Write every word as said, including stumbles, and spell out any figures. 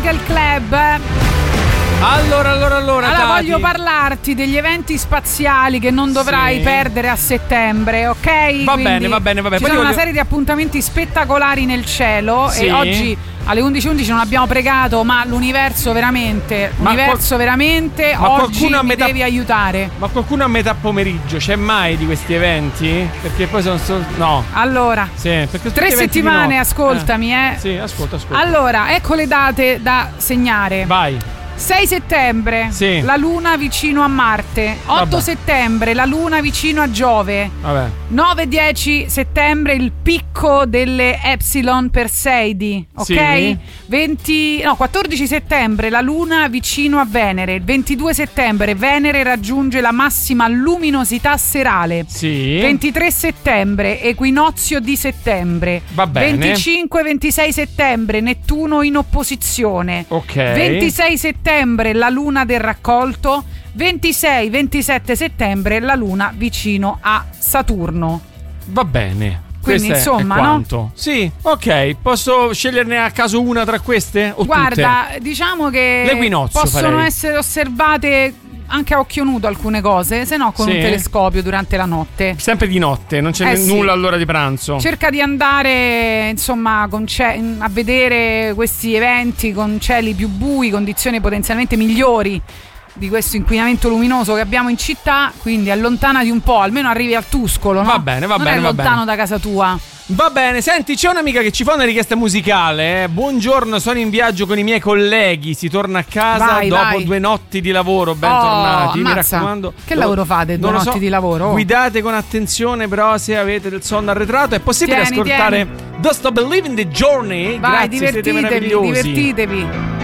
Cycle Club. Allora, allora, allora, allora Tati. voglio parlarti degli eventi spaziali che non dovrai sì. perdere a settembre, ok? Va Quindi bene, va bene, va bene. Ci Poi sono voglio... una serie di appuntamenti spettacolari nel cielo, sì. e oggi alle undici e undici non abbiamo pregato, ma l'universo veramente, ma l'universo qual... veramente ma oggi a mi metà... devi aiutare. Ma qualcuno a metà pomeriggio c'è mai di questi eventi? Perché poi sono solo... no. Allora, sì, perché tre settimane, no. ascoltami, eh. eh. Sì, ascolta, ascolta. Allora, ecco le date da segnare. Vai. sei settembre, sì. la Luna vicino a Marte. otto Vabbè. settembre, la Luna vicino a Giove. Vabbè. nove dieci settembre, il picco delle Epsilon Perseidi, ok? Sì. venti no, quattordici settembre, la Luna vicino a Venere. Il ventidue settembre, Venere raggiunge la massima luminosità serale. Sì. ventitré settembre, equinozio di settembre. Va bene. venticinque ventisei settembre, Nettuno in opposizione. Ok. ventisei settembre, la Luna del raccolto. ventisei ventisette settembre, la Luna vicino a Saturno. Va bene. Quindi Questo insomma, è quanto? no? Sì, ok. Posso sceglierne a caso una tra queste? O Guarda, tutte? Diciamo che L'equinozio possono farei. essere osservate anche a occhio nudo alcune cose, se no con sì. un telescopio durante la notte. Sempre di notte, non c'è Eh, nulla sì. all'ora di pranzo. Cerca di andare, insomma, con ce- a vedere questi eventi con cieli più bui, condizioni potenzialmente migliori di questo inquinamento luminoso che abbiamo in città, quindi allontanati un po', almeno arrivi al Tuscolo, no? Va bene, va non bene, è va lontano bene. da casa tua. Va bene, senti, c'è un'amica che ci fa una richiesta musicale. eh. Buongiorno, sono in viaggio con i miei colleghi. Si torna a casa Vai, dopo vai. due notti di lavoro. Oh, Bentornati. Mi ammazza. raccomando. Che lavoro fate, due non lo notti so. di lavoro? Guidate con attenzione, però, se avete del sonno arretrato. È possibile Tieni, ascoltare tieni. Don't Stop Believing the Journey? Vai, Grazie, siete divertitevi, meravigliosi. divertitevi.